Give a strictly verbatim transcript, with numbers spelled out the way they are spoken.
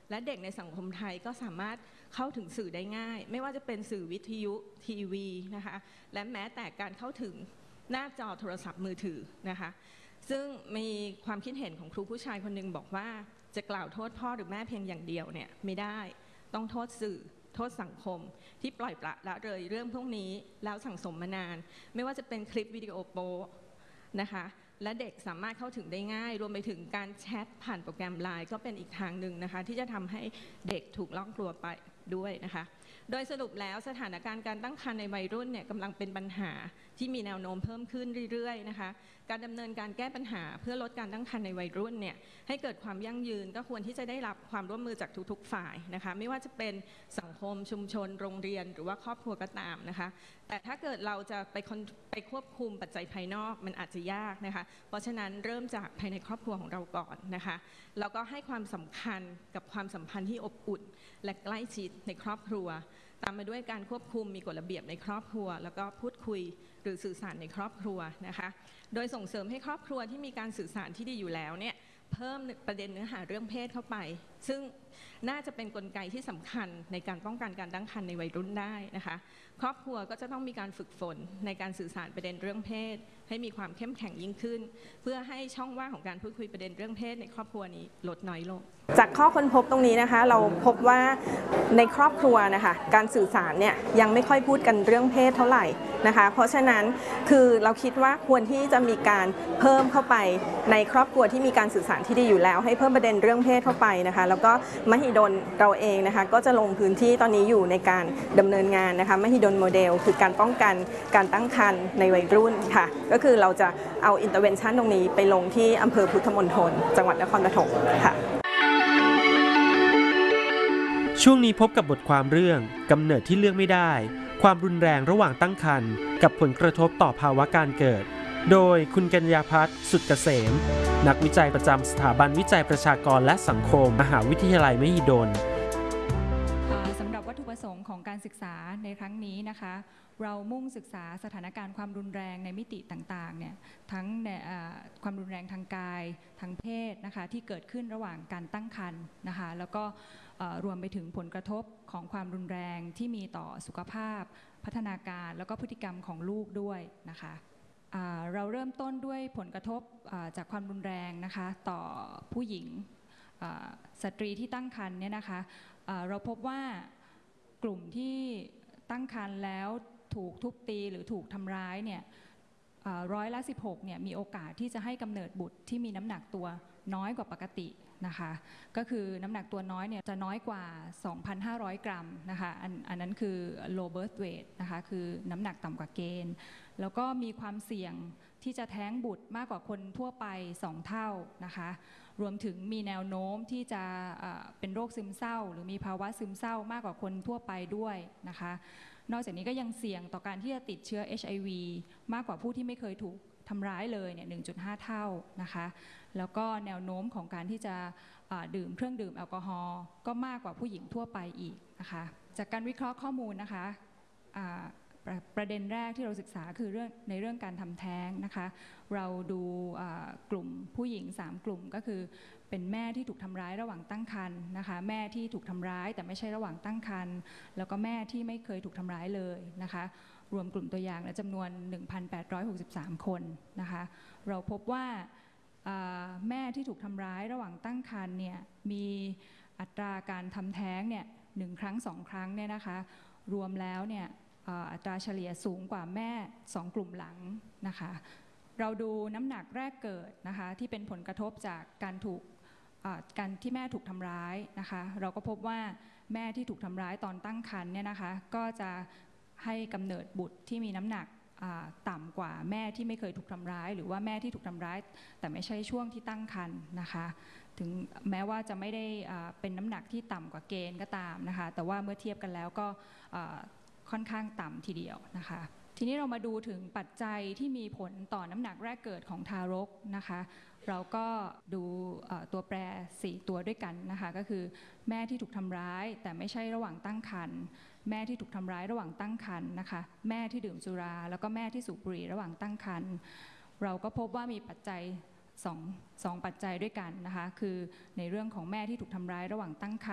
และเด็กในสังคมไทยก็สามารถเข้าถึงสื่อได้ง่ายไม่ว่าจะเป็นสื่อวิทยุทีวีนะคะและแม้แต่การเข้าถึงหน้าจอโทรศัพท์มือถือนะคะซึ่งมีความคิดเห็นของครูผู้ชายคนหนึ่งบอกว่าจะกล่าวโทษพ่อหรือแม่เพียงอย่างเดียวเนี่ยไม่ได้ต้องโทษสื่อโทษสังคมที่ปล่อยปละละเลยเรื่องพวกนี้แล้วสั่งสมมานานไม่ว่าจะเป็นคลิปวิดีโอโป๊นะคะและเด็กสามารถเข้าถึงได้ง่ายรวมไปถึงการแชทผ่านโปรแกรมไลน์ก็เป็นอีกทางหนึ่งนะคะที่จะทำให้เด็กถูกล่องลวงไปด้วยนะคะโดยสรุปแล้วสถานการณ์การตั้งครรภ์ในวัยรุ่นเนี่ยกำลังเป็นปัญหาที่มีแนวโน้มเพิ่มขึ้นเรื่อยๆนะคะการดำเนินการแก้ปัญหาเพื่อลดการตั้งครรภ์ในวัยรุ่นเนี่ยให้เกิดความยั่งยืนก็ควรที่จะได้รับความร่วมมือจากทุกๆฝ่ายนะคะไม่ว่าจะเป็นสังคมชุมชนโรงเรียนหรือว่าครอบครัวก็ตามนะคะแต่ถ้าเกิดเราจะไปไปควบคุมปัจจัยภายนอกมันอาจจะยากนะคะเพราะฉะนั้นเริ่มจากภายในครอบครัวของเราก่อนนะคะแล้วก็ให้ความสำคัญกับความสัมพันธ์ที่อบอุ่นและใกล้ชิดในครอบครัวตามมาด้วยการควบคุมมีกฎระเบียบในครอบครัวแล้วก็พูดคุยหรือสื่อสารในครอบครัวนะคะโดยส่งเสริมให้ครอบครัวที่มีการสื่อสารที่ดีอยู่แล้วเนี่ยเพิ่มประเด็นเนื้อหาเรื่องเพศเข้าไปซึ่งน่าจะเป็นกลไกที่สำคัญในการป้องกันการตั้งครรภ์ในวัยรุ่นได้นะคะครอบครัวก็จะต้องมีการฝึกฝนในการสื่อสารประเด็นเรื่องเพศให้มีความเข้มแข็งยิ่งขึ้นเพื่อให้ช่องว่างของการพูดคุยประเด็นเรื่องเพศในครอบครัวนี้ลดน้อยลงจากข้อค้นพบตรงนี้นะคะเราพบว่าในครอบครัวนะคะการสื่อสารเนี่ยยังไม่ค่อยพูดกันเรื่องเพศเท่าไหร่นะคะเพราะฉะนั้นคือเราคิดว่าควรที่จะมีการเพิ่มเข้าไปในครอบครัวที่มีการสื่อสารที่ดีอยู่แล้วให้เพิ่มประเด็นเรื่องเพศเข้าไปนะคะแล้วก็มหิดลเราเองนะคะก็จะลงพื้นที่ตอนนี้อยู่ในการดำเนินงานนะคะมหิดลโมเดลคือการป้องกันการตั้งครรภ์ในวัยรุ่นค่ะก็คือเราจะเอาอินเตอร์เวนชั่นตรงนี้ไปลงที่อำเภอพุทธมณฑลจังหวัดนครปฐมค่ะช่วงนี้พบกับบทความเรื่องกำเนิดที่เลือกไม่ได้ความรุนแรงระหว่างตั้งครรภ์กับผลกระทบต่อภาวะการเกิดโดยคุณกัญญาภัทร สุดเกษมนักวิจัยประจำสถาบันวิจัยประชากรและสังคมมหาวิทยาลัยมหิดลสำหรับวัตถุประสงค์ของการศึกษาในครั้งนี้นะคะเรามุ่งศึกษาสถานการณ์ความรุนแรงในมิติต่างๆเนี่ยทั้งในความรุนแรงทางกายทางเพศนะคะที่เกิดขึ้นระหว่างการตั้งครรภ์นะคะแล้วก็รวมไปถึงผลกระทบของความรุนแรงที่มีต่อสุขภาพพัฒนาการแล้วก็พฤติกรรมของลูกด้วยนะคะเราเริ่มต้นด้วยผลกระทบจากความรุนแรงนะคะต่อผู้หญิงสตรีที่ตั้งครรภ์เนี่ยนะคะเราพบว่ากลุ่มที่ตั้งครรภ์แล้วถูกทุบตีหรือถูกทำร้ายเนี่ยร้อยละสิบหกเนี่ยมีโอกาสที่จะให้กำเนิดบุตรที่มีน้ำหนักตัวน้อยกว่าปกตินะคะก็คือน้ำหนักตัวน้อยเนี่ยจะน้อยกว่า สองพันห้าร้อย กรัมนะคะอันอันนั้นคือ low birth weight นะคะคือน้ำหนักต่ำกว่าเกณฑ์แล้วก็มีความเสี่ยงที่จะแท้งบุตรมากกว่าคนทั่วไปสองเท่านะคะรวมถึงมีแนวโน้มที่จะเป็นโรคซึมเศร้าหรือมีภาวะซึมเศร้ามากกว่าคนทั่วไปด้วยนะคะนอกจากนี้ก็ยังเสี่ยงต่อการที่จะติดเชื้อ เอช ไอ วี มากกว่าผู้ที่ไม่เคยถูกทำร้ายเลยเนี่ย หนึ่งจุดห้า เท่านะคะแล้วก็แนวโน้มของการที่จะดื่มเครื่องดื่มแอลกอฮอล์ก็มากกว่าผู้หญิงทั่วไปอีกนะคะจากการวิเคราะห์ข้อมูลนะคะประเด็นแรกที่เราศึกษาคือเรื่องในเรื่องการทำแท้งนะคะเราดูกลุ่มผู้หญิงสามกลุ่มก็คือเป็นแม่ที่ถูกทำร้ายระหว่างตั้งครรภ์นะคะแม่ที่ถูกทำร้ายแต่ไม่ใช่ระหว่างตั้งครรภ์แล้วก็แม่ที่ไม่เคยถูกทำร้ายเลยนะคะรวมกลุ่มตัวอย่างและจำนวน หนึ่งพันแปดร้อยหกสิบสาม คนนะคะเราพบว่าแม่ที่ถูกทำร้ายระหว่างตั้งครรภ์เนี่ยมีอัตราการทำแท้งเนี่ยหนึ่งครั้งสองครั้งเนี่ยนะคะรวมแล้วเนี่ยอัตราเฉลี่ยสูงกว่าแม่สองกลุ่มหลังนะคะเราดูน้ำหนักแรกเกิดนะคะที่เป็นผลกระทบจากการถูกการที่แม่ถูกทำร้ายนะคะเราก็พบว่าแม่ที่ถูกทำร้ายตอนตั้งครรภ์เนี่ยนะคะก็จะให้กำเนิดบุตรที่มีน้ำหนักต่ำกว่าแม่ที่ไม่เคยถูกทำร้ายหรือว่าแม่ที่ถูกทำร้ายแต่ไม่ใช่ช่วงที่ตั้งครรภ์นะคะถึงแม้ว่าจะไม่ได้เป็นน้ำหนักที่ต่ำกว่าเกณฑ์ก็ตามนะคะแต่ว่าเมื่อเทียบกันแล้วก็ค่อนข้างต่ำทีเดียวนะคะทีนี้เรามาดูถึงปัจจัยที่มีผลต่อน้ำหนักแรกเกิดของทารกนะคะเราก็ดูตัวแปรสี่ตัวด้วยกันนะคะก็คือแม่ที่ถูกทำร้ายแต่ไม่ใช่ระหว่างตั้งครรภ์แม่ที่ถูกทำร้ายระหว่างตั้งครรภ์นะคะแม่ที่ดื่มสุราแล้วก็แม่ที่สูบบุหรี่ระหว่างตั้งครรภ์เราก็พบว่ามีปัจจัยสอง สองปัจจัยด้วยกันนะคะคือในเรื่องของแม่ที่ถูกทำร้ายระหว่างตั้งครรภ์